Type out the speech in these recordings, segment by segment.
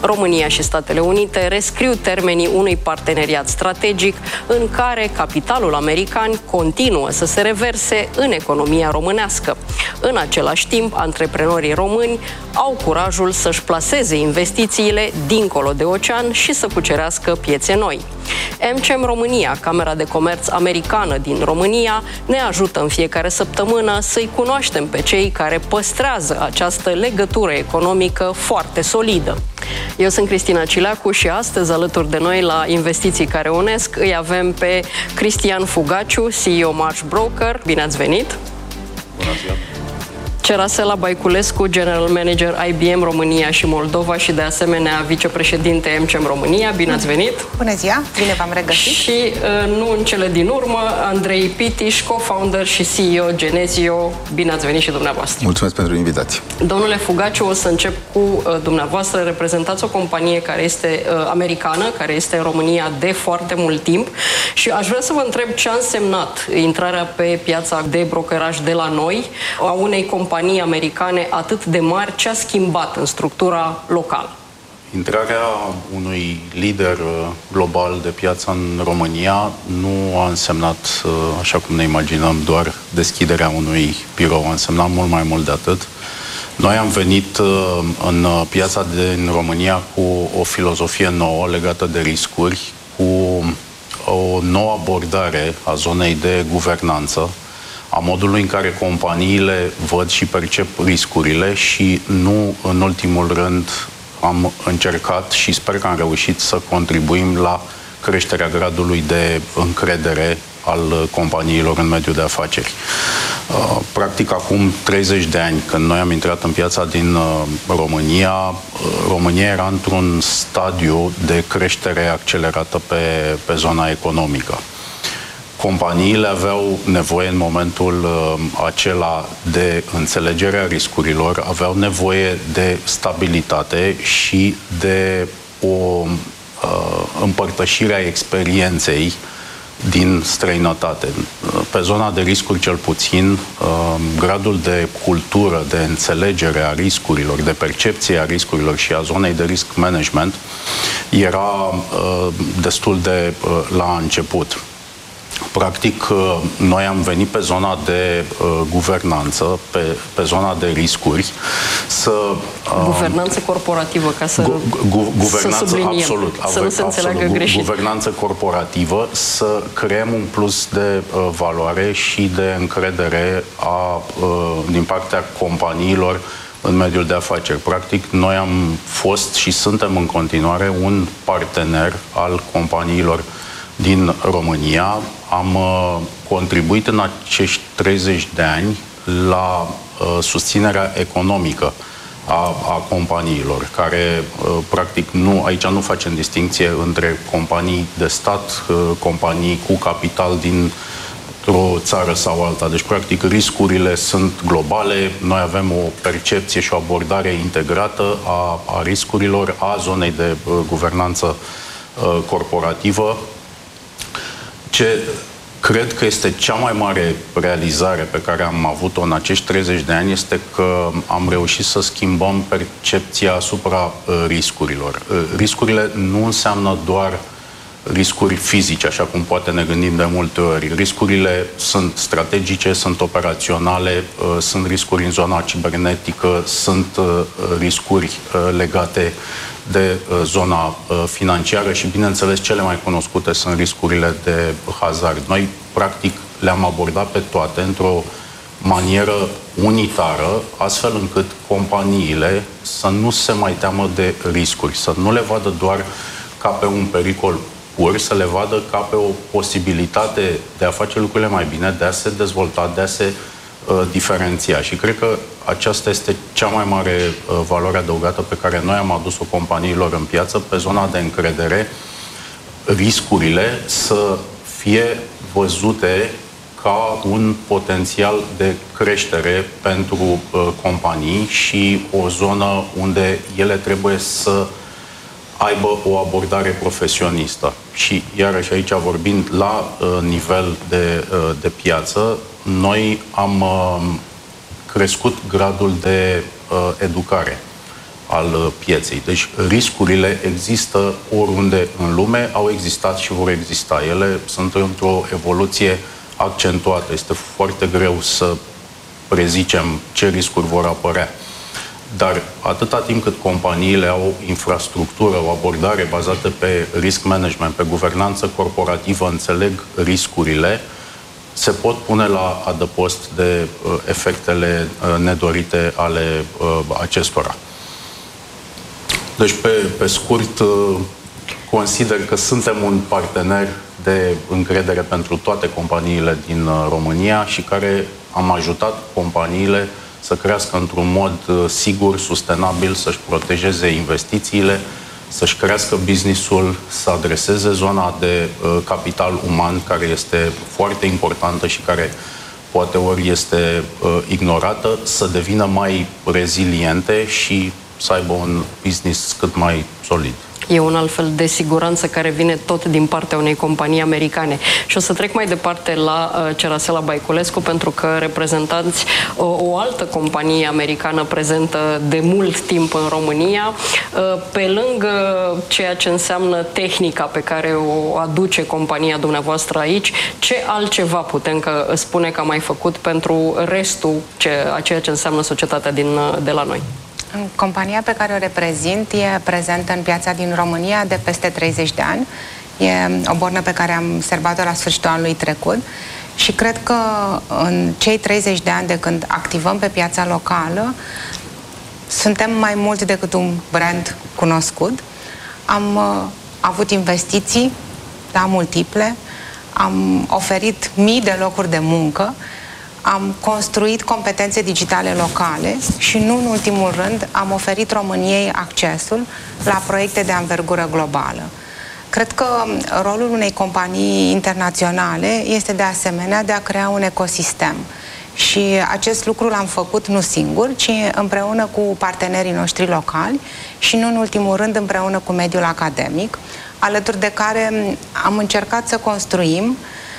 România și Statele Unite rescriu termenii unui parteneriat strategic în care capitalul american continuă să se reverse în economia românească. În același timp, antreprenorii români au curajul să-și plaseze investițiile dincolo de ocean și să cucerească piețe noi. AmCham România, Camera de Comerț americană din România, ne ajută în fiecare săptămână să-i cunoaștem pe cei care păstrează această legătură economică foarte solidă. Eu sunt Cristina Cileacu și astăzi alături de noi la Investiții care unesc îi avem pe Cristian Fugaciu, CEO Marsh Broker. Bine ați venit! Bună ziua! Cerasela Baiculescu, General Manager IBM România și Moldova și de asemenea vicepreședinte AmCham România. Bine ați venit! Bună ziua! Bine v-am regăsit! Și nu în cele din urmă, Andrei Pitiș, co-founder și CEO Genezio. Bine ați venit și dumneavoastră! Mulțumesc pentru invitație! Domnule Fugaciu, o să încep cu dumneavoastră. Reprezentați o companie care este americană, care este în România de foarte mult timp și aș vrea să vă întreb ce a însemnat intrarea pe piața de brokeraj de la noi a unei companii americane atât de mari, ce a schimbat în structura locală? Intrarea unui lider global de piață în România nu a însemnat, așa cum ne imaginăm, doar deschiderea unui birou, a însemnat mult mai mult de atât. Noi am venit în piața din România cu o filozofie nouă legată de riscuri, cu o nouă abordare a zonei de guvernanță, a modului în care companiile văd și percep riscurile și nu, în ultimul rând, am încercat și sper că am reușit să contribuim la creșterea gradului de încredere al companiilor în mediul de afaceri. Practic, acum 30 de ani, când noi am intrat în piața din România, România era într-un stadiu de creștere accelerată pe zona economică. Companiile aveau nevoie în momentul acela de înțelegerea riscurilor, aveau nevoie de stabilitate și de o împărtășire a experienței din străinătate. Pe zona de riscuri cel puțin, gradul de cultură, de înțelegere a riscurilor, de percepție a riscurilor și a zonei de risk management era destul de la început. Practic, noi am venit pe zona de guvernanță, pe zona de riscuri, guvernanță corporativă, ca să subliniem, absolut, să nu se înțeleagă greșit. Guvernanță corporativă, să creăm un plus de valoare și de încredere din partea companiilor în mediul de afaceri. Practic, noi am fost și suntem în continuare un partener al companiilor din România. Am contribuit în acești 30 de ani la susținerea economică a companiilor, care practic aici nu facem distinție între companii de stat, companii cu capital dintr-o țară sau alta. Deci, practic, riscurile sunt globale. Noi avem o percepție și o abordare integrată a riscurilor, a zonei de guvernanță corporativă. Ce cred că este cea mai mare realizare pe care am avut-o în acești 30 de ani este că am reușit să schimbăm percepția asupra riscurilor. Riscurile nu înseamnă doar riscuri fizice, așa cum poate ne gândim de multe ori. Riscurile sunt strategice, sunt operaționale, sunt riscuri în zona cibernetică, sunt riscuri legate de zona financiară și, bineînțeles, cele mai cunoscute sunt riscurile de hazard. Noi, practic, le-am abordat pe toate într-o manieră unitară, astfel încât companiile să nu se mai teamă de riscuri, să nu le vadă doar ca pe un pericol pur, să le vadă ca pe o posibilitate de a face lucrurile mai bine, de a se dezvolta, de a se diferenția. Și cred că aceasta este cea mai mare valoare adăugată pe care noi am adus-o companiilor în piață, pe zona de încredere, riscurile să fie văzute ca un potențial de creștere pentru companii și o zonă unde ele trebuie să aibă o abordare profesionistă. Și iarăși aici, vorbind la nivel de piață, noi am crescut gradul de educare al pieței. Deci riscurile există oriunde în lume, au existat și vor exista. Ele sunt într-o evoluție accentuată. Este foarte greu să prezicem ce riscuri vor apărea. Dar atâta timp cât companiile au o infrastructură, o abordare bazată pe risk management, pe guvernanță corporativă, înțeleg riscurile, se pot pune la adăpost de efectele nedorite ale acestora. Deci, pe scurt, consider că suntem un partener de încredere pentru toate companiile din România și care am ajutat companiile să crească într-un mod sigur, sustenabil, să-și protejeze investițiile, să-și crească business-ul, să adreseze zona de capital uman, care este foarte importantă și care poate ori este ignorată, să devină mai reziliente și să aibă un business cât mai solid. E un alt fel de siguranță care vine tot din partea unei companii americane. Și o să trec mai departe la Cerasela Baiculescu, pentru că reprezentați o altă companie americană prezentă de mult timp în România. Pe lângă ceea ce înseamnă tehnica pe care o aduce compania dumneavoastră aici, ce altceva putem spune că a mai făcut pentru restul a ceea ce înseamnă societatea de la noi? Compania pe care o reprezint e prezentă în piața din România de peste 30 de ani. E o bornă pe care am serbat-o la sfârșitul anului trecut și cred că în cei 30 de ani de când activăm pe piața locală suntem mai mult decât un brand cunoscut. Am avut investiții, multiple, am oferit mii de locuri de muncă, am construit competențe digitale locale și, nu în ultimul rând, am oferit României accesul la proiecte de anvergură globală. Cred că rolul unei companii internaționale este de asemenea de a crea un ecosistem. Și acest lucru l-am făcut nu singur, ci împreună cu partenerii noștri locali și, nu în ultimul rând, împreună cu mediul academic, alături de care am încercat să construim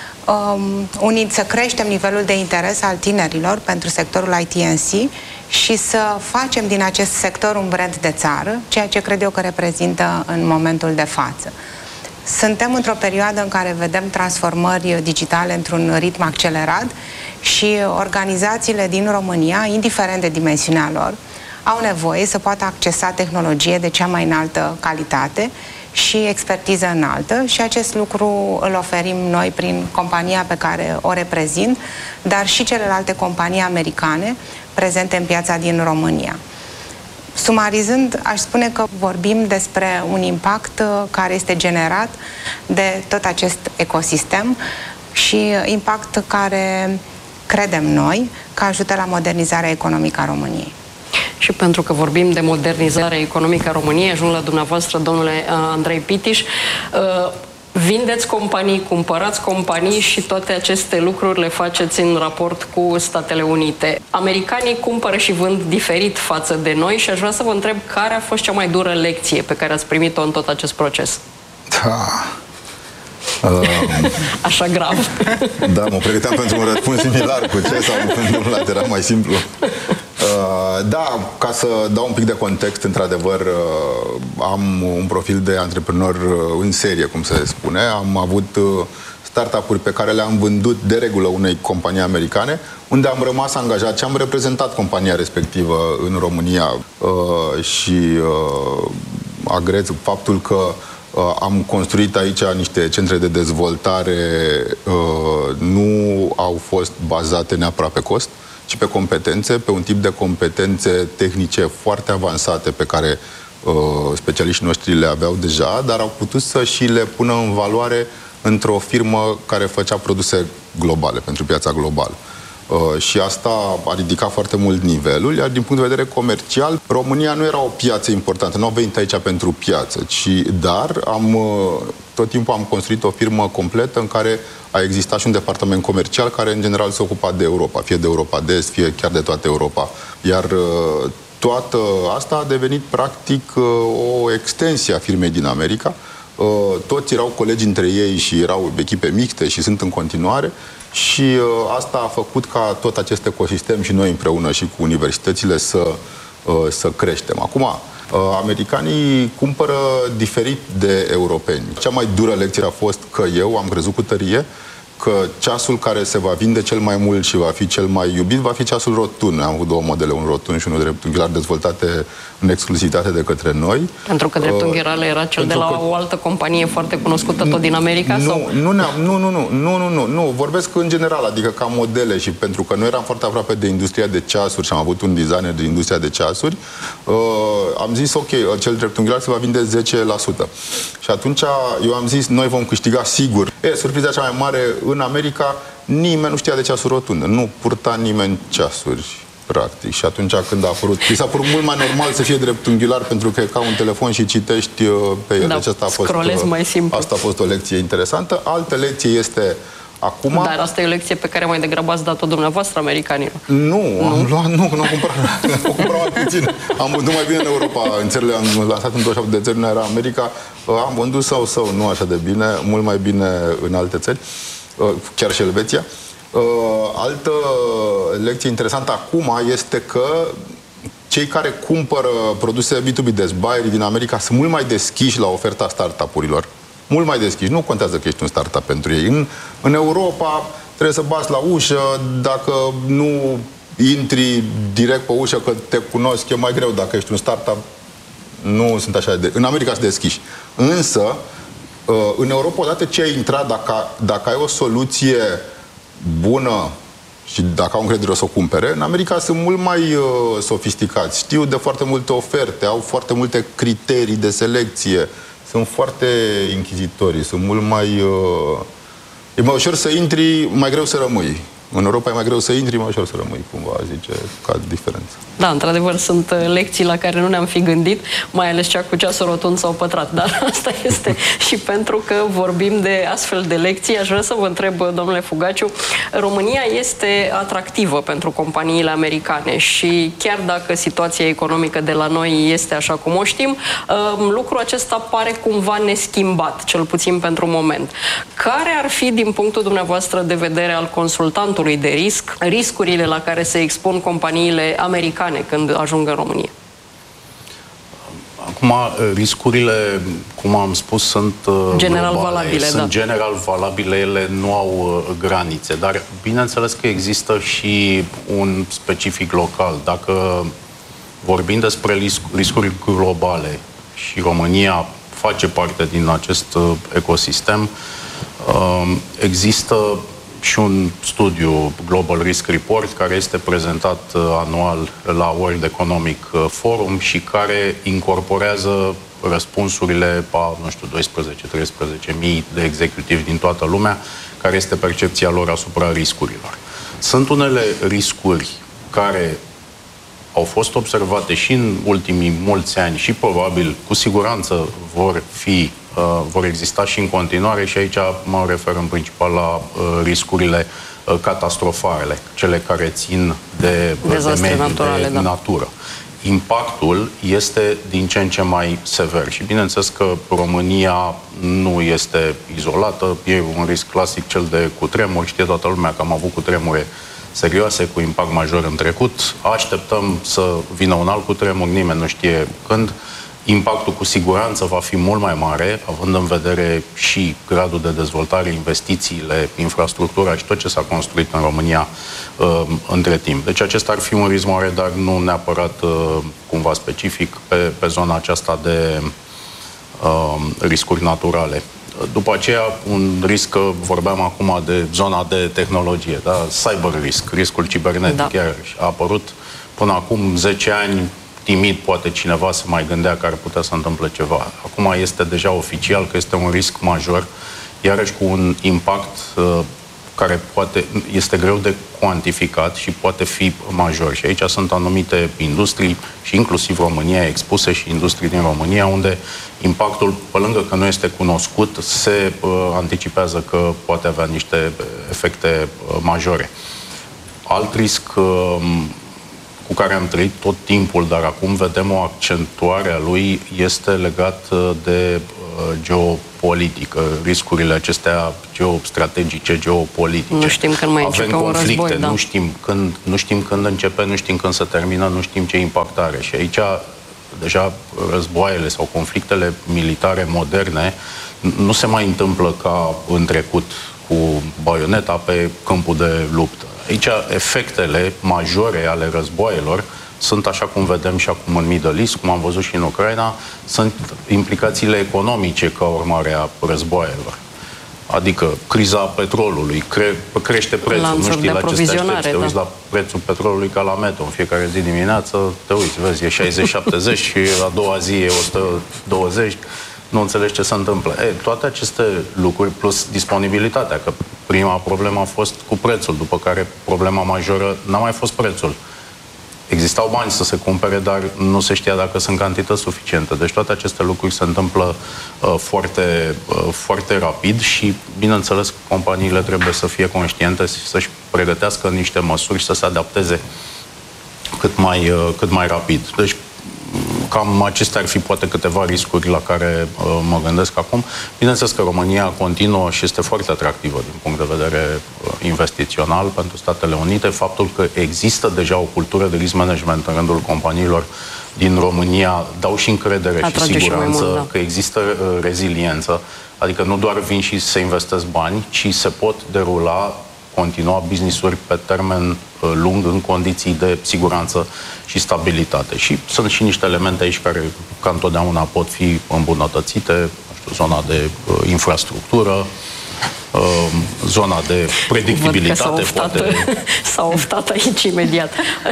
să creștem nivelul de interes al tinerilor pentru sectorul ITNC și să facem din acest sector un brand de țară, ceea ce cred eu că reprezintă în momentul de față. Suntem într-o perioadă în care vedem transformări digitale într-un ritm accelerat și organizațiile din România, indiferent de dimensiunea lor, au nevoie să poată accesa tehnologie de cea mai înaltă calitate și expertiză înaltă și acest lucru îl oferim noi prin compania pe care o reprezint, dar și celelalte companii americane prezente în piața din România. Sumarizând, aș spune că vorbim despre un impact care este generat de tot acest ecosistem și impact care credem noi că ajută la modernizarea economică a României. Și pentru că vorbim de modernizarea economică a României, ajung la dumneavoastră, domnule Andrei Pitiș. Vindeți companii, cumpărați companii și toate aceste lucruri le faceți în raport cu Statele Unite. Americanii cumpără și vând diferit față de noi și aș vrea să vă întreb care a fost cea mai dură lecție pe care ați primit-o în tot acest proces. Da. Așa grav. Da, mă pregăteam pentru un răspuns similar cu ce sau întâmplat, era mai simplu. Da, ca să dau un pic de context, într-adevăr, am un profil de antreprenor în serie, cum se spune. Am avut startup-uri pe care le-am vândut de regulă unei companii americane, unde am rămas angajat și am reprezentat compania respectivă în România și agrez faptul că am construit aici niște centre de dezvoltare, nu au fost bazate neapărat pe cost, ci pe competențe, pe un tip de competențe tehnice foarte avansate pe care specialiștii noștri le aveau deja, dar au putut să și le pună în valoare într-o firmă care făcea produse globale, pentru piața globală. Și asta a ridicat foarte mult nivelul, iar din punct de vedere comercial, România nu era o piață importantă, nu am venit aici pentru piață, dar tot timpul am construit o firmă completă în care a existat și un departament comercial care în general se ocupa de Europa, fie de Europa de Est, fie chiar de toată Europa. Iar toată asta a devenit practic o extensie a firmei din America. Toți erau colegi între ei și erau echipe mixte și sunt în continuare. Și asta a făcut ca tot acest ecosistem și noi împreună și cu universitățile să creștem. Acum, Americanii cumpără diferit de europeni. Cea mai dură lecție a fost că eu am crezut cu tărie că ceasul care se va vinde cel mai mult și va fi cel mai iubit va fi ceasul rotund. Am avut două modele, un rotund și unul dreptunghiular, dezvoltate în exclusivitate de către noi. Pentru că dreptunghiularul era cel de la o altă companie foarte cunoscută tot din America? Nu, vorbesc în general, adică ca modele, și pentru că noi eram foarte aproape de industria de ceasuri și am avut un designer din industria de ceasuri, am zis, ok, cel dreptunghiular se va vinde 10%. Și atunci eu am zis, noi vom câștiga sigur. Surpriza cea mai mare, în America nimeni nu știa de ceasul rotund. Nu purta nimeni ceasuri, practic. Și atunci când a apărut, i s-a părut mult mai normal să fie dreptunghiular, pentru că e ca un telefon și citești pe el. Da, deci asta a fost o lecție interesantă. Altă lecție este acum... Dar asta e o lecție pe care mai degrabă ați dat-o dumneavoastră americanilor. Am cumpărat. O cumpărat mai puțin. Am vândut mai bine în Europa. În țările, am lansat în 27 de țări, nu era America. Am vândut sau nu așa de bine, mult mai bine în alte țări, chiar și Elveția. Altă lecție interesantă acum este că cei care cumpără produse B2B, deci buyerii din America, sunt mult mai deschiși la oferta startup-urilor. Mult mai deschiși. Nu contează că ești un startup pentru ei. În Europa trebuie să bați la ușă. Dacă nu intri direct pe ușă că te cunosc, e mai greu. Dacă ești un startup, nu sunt așa de... În America sunt deschiși. Însă, în Europa, odată ce ai intrat, dacă ai o soluție bună și dacă au încredere o să o cumpere, în America sunt mult mai sofisticați. Știu de foarte multe oferte, au foarte multe criterii de selecție. Sunt foarte închizitorii, sunt mult mai... E mai ușor să intri, mai greu să rămâi. În Europa e mai greu să intri, mai ușor să rămâi, cumva, zice, ca diferență. Da, într-adevăr, sunt lecții la care nu ne-am fi gândit, mai ales cea cu ceasul rotund sau pătrat, dar asta este. Și pentru că vorbim de astfel de lecții, aș vrea să vă întreb, domnule Fugaciu, România este atractivă pentru companiile americane și chiar dacă situația economică de la noi este așa cum o știm, lucrul acesta pare cumva neschimbat, cel puțin pentru moment. Care ar fi, din punctul dumneavoastră de vedere al consultantului de risc, riscurile la care se expun companiile americane când ajung în România? Acum, riscurile, cum am spus, sunt general globale, valabile. Sunt general valabile, ele nu au granițe, dar bineînțeles că există și un specific local. Dacă vorbim despre riscuri globale și România face parte din acest ecosistem, există și un studiu, Global Risk Report, care este prezentat anual la World Economic Forum și care incorporează răspunsurile a, nu știu, 12-13.000 de executivi din toată lumea, care este percepția lor asupra riscurilor. Sunt unele riscuri care au fost observate și în ultimii mulți ani și probabil, cu siguranță, vor exista și în continuare, și aici mă refer în principal la riscurile catastrofale, cele care țin de mediu, de natură. Impactul este din ce în ce mai sever și bineînțeles că România nu este izolată, e un risc clasic cel de cutremur, știe toată lumea că am avut cutremure serioase cu impact major în trecut, așteptăm să vină un alt cutremur, nimeni nu știe când. Impactul cu siguranță va fi mult mai mare, având în vedere și gradul de dezvoltare, investițiile, infrastructura și tot ce s-a construit în România între timp. Deci acesta ar fi un risc mare, dar nu neapărat cumva specific pe zona aceasta de riscuri naturale. După aceea, un risc, că vorbeam acum de zona de tehnologie, da? Cyber risk, riscul cibernetic, da. Chiar a apărut până acum 10 ani, timid, poate cineva se mai gândea că ar putea să întâmple ceva. Acum este deja oficial că este un risc major, iarăși cu un impact care este greu de cuantificat și poate fi major. Și aici sunt anumite industrii și inclusiv România expuse și industrii din România unde impactul, pe lângă că nu este cunoscut, se anticipează că poate avea niște efecte majore. Alt risc cu care am trăit tot timpul, dar acum vedem o accentuare a lui, este legat de geopolitică, riscurile acestea geostrategice, geopolitice. Nu știm când mai începe un război, da. Nu știm când începe, nu știm când se termină, nu știm ce impact are. Și aici Deja războaiele sau conflictele militare moderne nu se mai întâmplă ca în trecut cu baioneta pe câmpul de luptă. Aici efectele majore ale războaielor sunt, așa cum vedem și acum în Middle East, cum am văzut și în Ucraina, sunt implicațiile economice ca urmare a războaielor. Adică criza petrolului, crește prețul, lanțuri nu știi la ce te aștepți, te uiți la prețul petrolului ca la metro, în fiecare zi dimineață te uiți, vezi, e 60-70 și a doua zi e 120, nu înțelegi ce se întâmplă. Toate aceste lucruri, plus disponibilitatea, că prima problemă a fost cu prețul, după care problema majoră n-a mai fost prețul. Existau bani să se cumpere, dar nu se știa dacă sunt cantități suficiente. Deci toate aceste lucruri se întâmplă foarte rapid și, bineînțeles, companiile trebuie să fie conștiente, să-și pregătească niște măsuri și să se adapteze cât mai rapid. Deci, cam acestea ar fi poate câteva riscuri la care mă gândesc acum. Bineînțeles că România continuă și este foarte atractivă din punct de vedere investițional pentru Statele Unite. Faptul că există deja o cultură de risk management în rândul companiilor din România dau și încredere și siguranță că există reziliență. Adică nu doar vin și se investesc bani, ci se pot derula, continua business-uri pe termen lung în condiții de siguranță și stabilitate. Și sunt și niște elemente aici care, ca întotdeauna, pot fi îmbunătățite, nu știu, zona de infrastructură, zona de predictibilitate. S-a oftat aici imediat.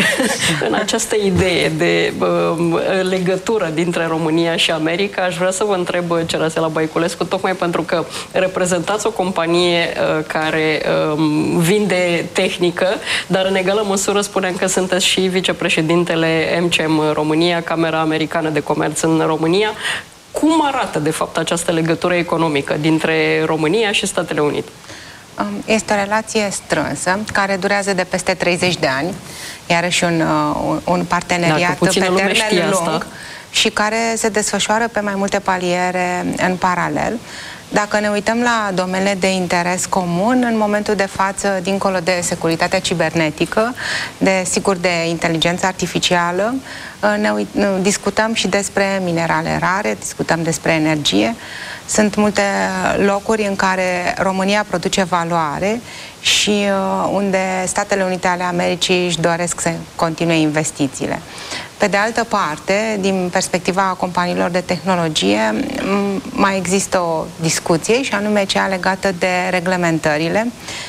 În această idee de legătură dintre România și America, aș vrea să vă întreb, Cerasela Băiculescu, tocmai pentru că reprezentați o companie care vinde tehnică, dar în egală măsură spunem că sunteți și vicepreședintele MCM România, Camera Americană de Comerț în România. Cum arată, de fapt, această legătură economică dintre România și Statele Unite? Este o relație strânsă, care durează de peste 30 de ani, iarăși un parteneriat pe termen lung și care se desfășoară pe mai multe paliere în paralel. Dacă ne uităm la domeniile de interes comun, în momentul de față, dincolo de securitatea cibernetică, sigur de inteligență artificială, discutăm și despre minerale rare, discutăm despre energie. Sunt multe locuri în care România produce valoare și unde Statele Unite ale Americii își doresc să continue investițiile. Pe de altă parte, din perspectiva companiilor de tehnologie, mai există o discuție și anume cea legată de reglementările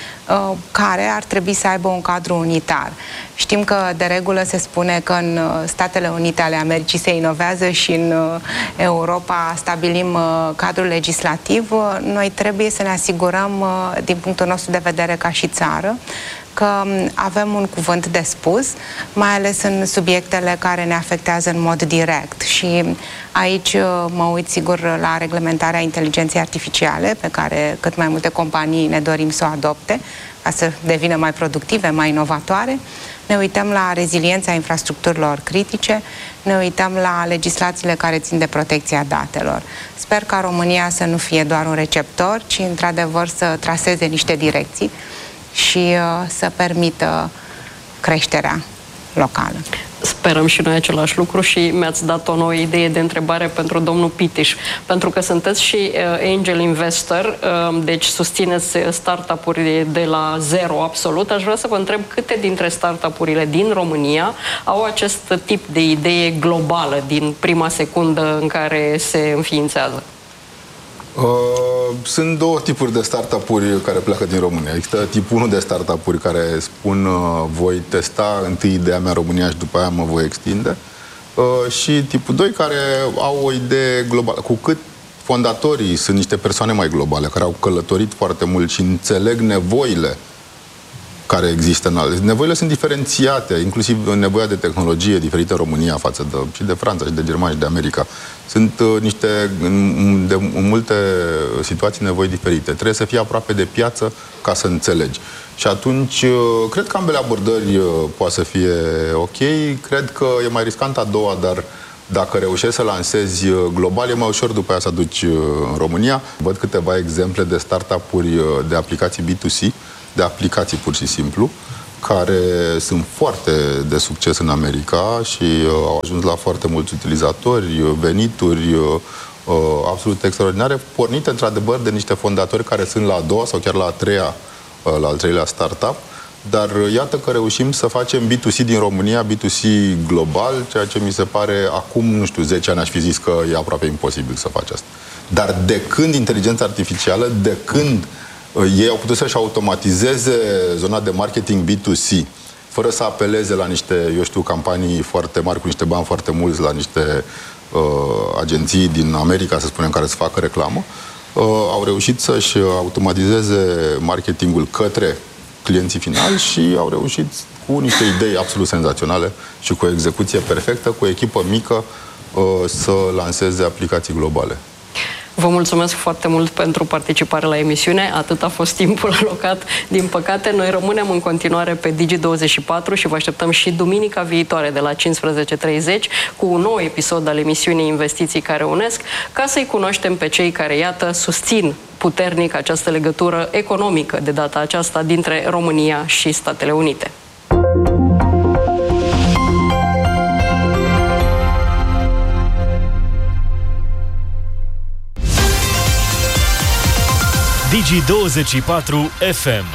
care ar trebui să aibă un cadru unitar. Știm că de regulă se spune că în Statele Unite ale Americii se inovează și în Europa stabilim cadrul legislativ. Noi trebuie să ne asigurăm, din punctul nostru de vedere ca și țară, că avem un cuvânt de spus, mai ales în subiectele care ne afectează în mod direct. Și aici mă uit sigur la reglementarea inteligenței artificiale, pe care cât mai multe companii ne dorim să o adopte, ca să devină mai productive, mai inovatoare. Ne uităm la reziliența infrastructurilor critice, ne uităm la legislațiile care țin de protecția datelor. Sper ca România să nu fie doar un receptor, ci într-adevăr să traseze niște direcții și să permită creșterea locală. Sperăm și noi același lucru și mi-ați dat o nouă idee de întrebare pentru domnul Pitiș. Pentru că sunteți și angel investor, deci susțineți startup-uri de la zero absolut. Aș vrea să vă întreb câte dintre startup-urile din România au acest tip de idee globală din prima secundă în care se înființează? Sunt două tipuri de startup-uri care pleacă din România. Există tipul 1 de startup-uri care spun voi testa întâi ideea mea în România și după aia mă voi extinde. Și tipul 2 care au o idee globală. Cu cât fondatorii sunt niște persoane mai globale, care au călătorit foarte mult și înțeleg nevoile care există în alte. Nevoile sunt diferențiate, inclusiv nevoia de tehnologie diferită în România față de, și de Franța, și de Germania, și de America. Sunt în multe situații nevoi diferite. Trebuie să fii aproape de piață ca să înțelegi. Și atunci, cred că ambele abordări poate să fie ok. Cred că e mai riscant a doua, dar dacă reușești să lansezi global, e mai ușor după aia să aduci în România. Văd câteva exemple de startup-uri de aplicații B2C, de aplicații pur și simplu, care sunt foarte de succes în America și au ajuns la foarte mulți utilizatori, venituri absolut extraordinare, pornite într-adevăr de niște fondatori care sunt la a doua sau chiar la al treilea startup. Dar iată că reușim să facem B2C din România, B2C global, ceea ce mi se pare acum, nu știu, 10 ani aș fi zis că e aproape imposibil să faci asta. Dar de când inteligența artificială, de când ei au putut să-și automatizeze zona de marketing B2C, fără să apeleze la niște, eu știu, campanii foarte mari, cu niște bani foarte mulți, la niște agenții din America, să spunem, care să facă reclamă, au reușit să-și automatizeze marketingul către clienții finali și au reușit cu niște idei absolut senzaționale și cu o execuție perfectă, cu o echipă mică, să lanseze aplicații globale. Vă mulțumesc foarte mult pentru participare la emisiune. Atât a fost timpul alocat. Din păcate, noi rămânem în continuare pe Digi24 și vă așteptăm și duminica viitoare de la 15:30 cu un nou episod al emisiunii Investiții care unesc, ca să-i cunoaștem pe cei care, iată, susțin puternic această legătură economică de data aceasta dintre România și Statele Unite. Digi24 FM.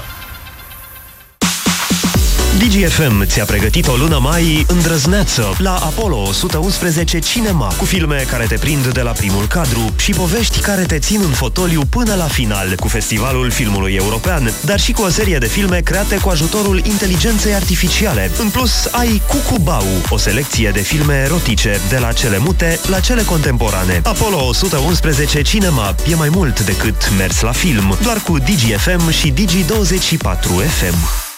Digi FM ți-a pregătit o lună mai îndrăzneață la Apollo 111 Cinema, cu filme care te prind de la primul cadru și povești care te țin în fotoliu până la final, cu Festivalul Filmului European, dar și cu o serie de filme create cu ajutorul inteligenței artificiale. În plus, ai Cucubau, o selecție de filme erotice, de la cele mute la cele contemporane. Apollo 111 Cinema e mai mult decât mers la film, doar cu Digi FM și Digi24 FM.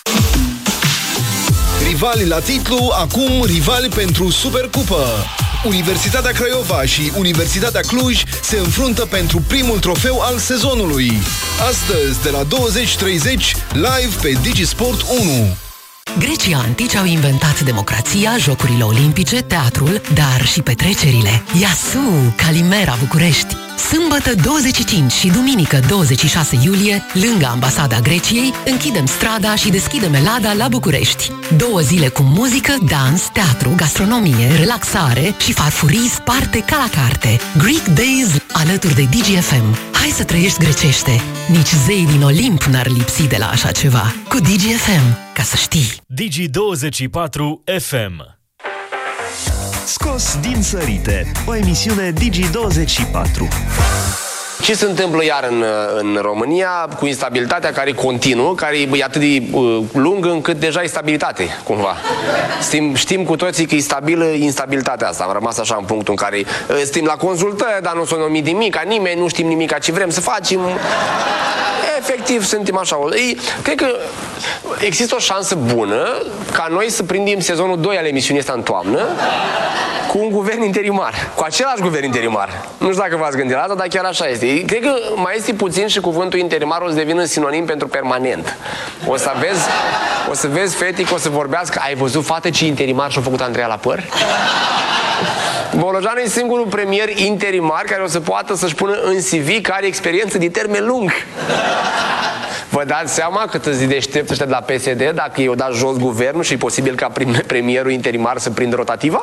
Rivali la titlu, acum rivali pentru Supercupă. Universitatea Craiova și Universitatea Cluj se înfruntă pentru primul trofeu al sezonului. Astăzi, de la 20:30, live pe Digisport 1. Grecii antici au inventat democrația, jocurile olimpice, teatrul, dar și petrecerile. Iasu, Calimera, București. Sâmbătă 25 și duminică 26 iulie, lângă Ambasada Greciei, închidem strada și deschidem Elada la București. 2 zile cu muzică, dans, teatru, gastronomie, relaxare și farfurii sparte ca la carte. Greek Days alături de DGFM. Hai să trăiești grecește! Nici zei din Olimp n-ar lipsi de la așa ceva. Cu DGFM, ca să știi. Digi24 FM. Scos din sărite, o emisiune Digi24. Ce se întâmplă iar în România cu instabilitatea care continuă, care e atât de lungă încât deja e stabilitate, cumva. Știm cu toții că e stabilă instabilitatea asta. Am rămas așa în punctul în care suntem la consultări, dar nu s-a numit nimic, nimeni, nu știm nimic ce vrem să facem. Efectiv, suntem așa. Cred că există o șansă bună ca noi să prindem sezonul 2 al emisiunii asta în toamnă cu un guvern interimar, cu același guvern interimar. Nu știu dacă v-ați gândit la asta, dar chiar așa este. Cred că mai este puțin și cuvântul interimar o să devină sinonim pentru permanent. O să vezi fete că o să vorbească. Ai văzut, fată, ce interimar și-a făcut Andreea la păr? Bolojan e singurul premier interimar care o să poată să-și pună în CV că are experiență de termen lung. Vă dați seama cât îți deștept ăștia de la PSD dacă i-o dat jos guvernul și e posibil ca premierul interimar să prindă rotativa?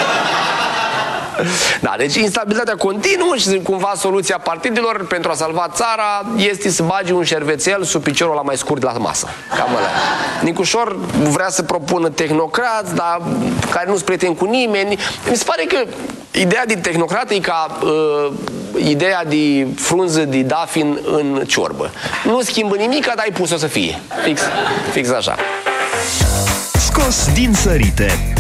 Da, deci instabilitatea continuă și cumva soluția partidelor pentru a salva țara este să bagi un șervețel sub piciorul ăla mai scurt de la masă. Cam ăla. Nicușor vrea să propună tehnocrați, dar care nu-s prieteni cu nimeni. Mi se pare că ideea de tehnocrat e ca ideea de frunză de dafin în ciorbă. Nu schimbă nimic, dar ai pus-o să fie. Fix așa. Scos din sărite,